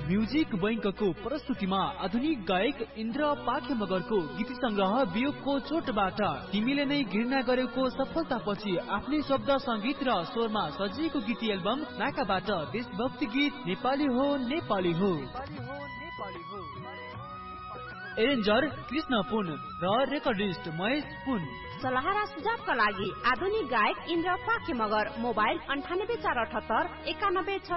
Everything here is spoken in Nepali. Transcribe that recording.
म्युजिक बैंकको प्रस्तुतिमा आधुनिक गायक इन्द्र पाखे मगरको गीत संग्रह वियोगको चोटबाट तिमीले नै घृणा गरेको सफलतापछि आफ्नै शब्द संगीत र स्वरमा सजिएको गीत एल्बम नाकाबाट देशभक्ति गीत नेपाली हो नेपाली हो। एरेन्जर कृष्ण पुन र रेकर्डिस्ट महेश पुन। सल्लाह र सुझावका लागि आधुनिक गायक इन्द्र पाखे मगर। मोबाइल 98 478 91